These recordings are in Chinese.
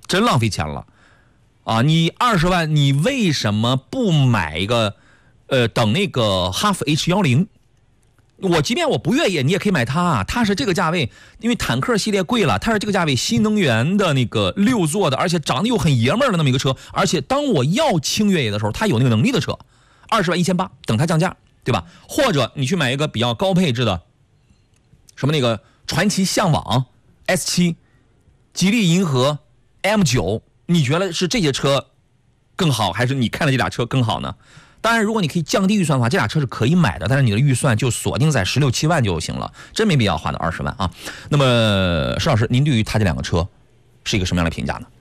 真浪费钱了啊！你20万，你为什么不买一个等那个哈弗 H10？我即便我不越野，你也可以买它，它是这个价位，因为坦克系列贵了，它是这个价位新能源的那个6座的，而且长得又很爷们儿的那么一个车，而且当我要轻越野的时候，它有那个能力的车，20万1800，等它降价，对吧？或者你去买一个比较高配置的，什么那个传祺向往 S7、吉利银河 M9， 你觉得是这些车更好，还是你看的这俩车更好呢？当然，如果你可以降低预算的话，这俩车是可以买的，但是你的预算就锁定在16、17万就行了，真没必要花到20万啊。那么，施老师，您对于他这两个车是一个什么样的评价呢？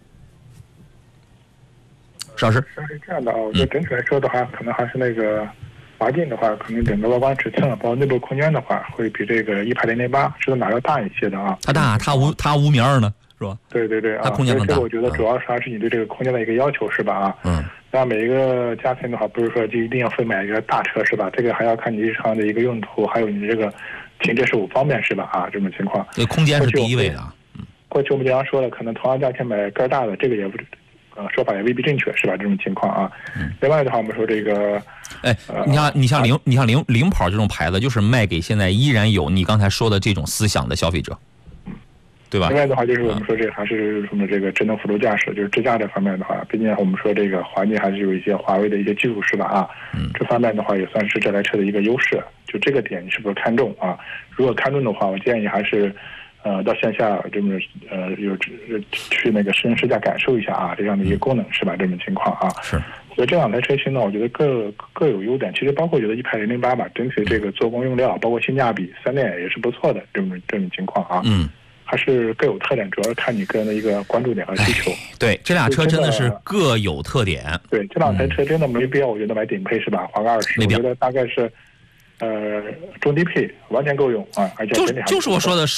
施老师， 是这样的啊，我觉得整体来说的话，可能还是那个华劲的话，可能整个外观尺寸，包括内部空间的话，会比这个1.008是哪要大一些的啊。 它大，它5米2呢，是吧？ 对对对啊， 它空间更大。 我觉得主要是还是你对这个空间的一个要求，是吧？啊， 嗯。 那每一个家庭的话，不是说就一定要非买一个大车，是吧？这个还要看你日常的一个用途，还有你这个停车是否方便，是吧？啊，这种情况。 对，空间是第一位的。 过去我们经常说了，可能同样价钱买个大的，这个也不，说法也未必正确，是吧？这种情况啊。另外的话，我们说这个， 你像领跑这种牌子，就是卖给现在依然有你刚才说的这种思想的消费者。对吧？ 另外的话，就是我们说这个还是什么这个智能辅助驾驶，就是智驾这方面的话，毕竟我们说这个华劲还是有一些华为的一些技术，是吧？啊，这方面的话也算是这台车的一个优势。就这个点，你是不是看中啊？如果看中的话，我建议还是，到线下这么去那个试乘试驾感受一下啊，这样的一个功能，是吧？这种情况啊。 是。 所以这两台车型呢，我觉得各有优点。其实包括我觉得1.008吧，整体这个做工用料，包括性价比3点也是不错的这种情况啊。还是各有特点，主要是看你个人的一个关注点和需求。 对，这俩车真的是各有特点。 对，这两台车真的没必要，我觉得买顶配是吧？花个20，我觉得大概是，中低配完全够用啊，而且就是我说的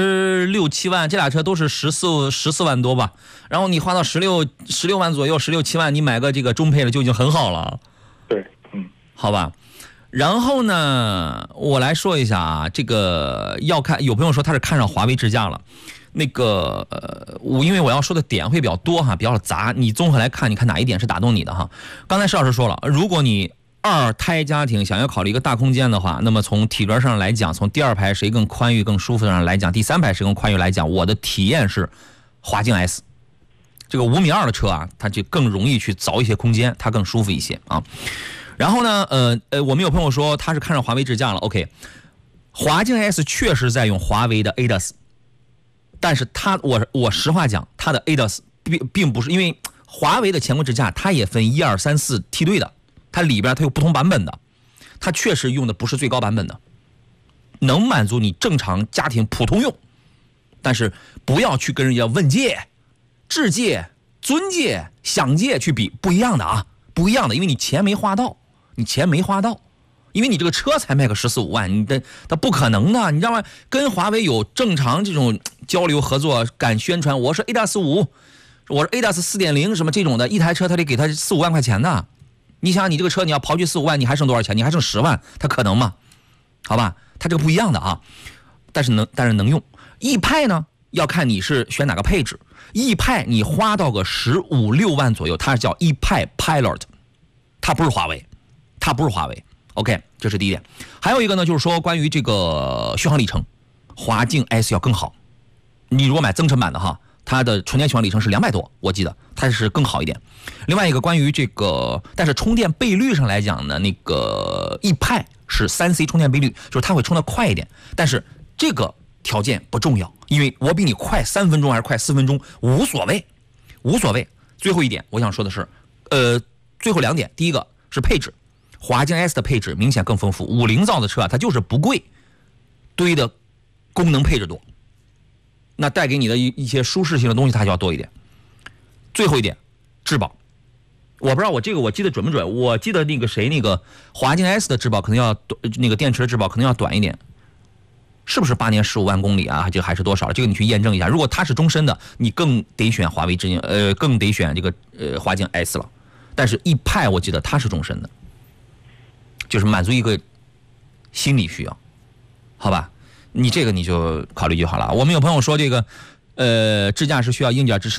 16、17万，这俩车都是14万多吧。然后你花到16万左右，16、17万，你买个这个中配的就已经很好了。 对， 好吧。然后呢，我来说一下啊，这个要看，有朋友说他是看上华为智驾了，那个因为我要说的点会比较多哈，比较杂，你综合来看，你看哪一点是打动你的哈？刚才施老师说了，如果你2胎家庭想要考虑一个大空间的话，那么从体格上来讲，从第2排谁更宽裕更舒服上来讲，第3排谁更宽裕来讲，我的体验是华劲 S 这个5米2的车啊，它就更容易去凿一些空间，它更舒服一些啊。然后呢，我们有朋友说他是看上华为智驾了 ，OK， 华劲 S 确实在用华为的 ADAS， 但是我实话讲，它的 ADAS 并不是，因为华为的前控智驾它也分1、2、3、4梯队的，它里边它有不同版本的，它确实用的不是最高版本的，能满足你正常家庭普通用，但是不要去跟人家问界、智界、尊界、享界去比，不一样的啊，不一样的，因为你钱没花到。因为你这个车才卖个14、15万，它不可能的，你知道吗？跟华为有正常这种交流合作，敢宣传我是 ADAS 5，我是 ADAS 4.0什么这种的，一台车他得给他4、5万块钱的。你想你这个车你要刨去4、5万，你还剩多少钱？你还剩10万，它可能吗？好吧，它这个不一样的啊，但是能用。E派呢，要看你是选哪个配置。E派你花到个15、16万左右，它是叫 E派 Pilot。它不是华为 ，OK， 这是第一点。还有一个呢，就是说关于这个续航里程，华劲 S 要更好。你如果买增程版的哈，它的纯电续航里程是200多，我记得它是更好一点。另外一个关于这个，但是充电倍率上来讲呢，那个 E 派是3C 充电倍率，就是它会充得快一点。但是这个条件不重要，因为我比你快3分钟还是快4分钟无所谓。最后一点，我想说的是，最后2点，第一个是配置，华劲 S 的配置明显更丰富，50造的车啊，它就是不贵，堆的功能配置多，那带给你的一些舒适性的东西它就要多一点。最后一点，质保，我不知道我记得准不准，我记得那个华劲 S 的质保可能要那个电池的质保可能要短一点，是不是8年15万公里啊？还是多少？这个你去验证一下。如果它是终身的，你更得选华为更得选这个华劲 S 了。但是E派我记得它是终身的，就是满足一个心理需要，好吧？你这个你就考虑就好了。我们有朋友说这个，支架是需要硬件支持。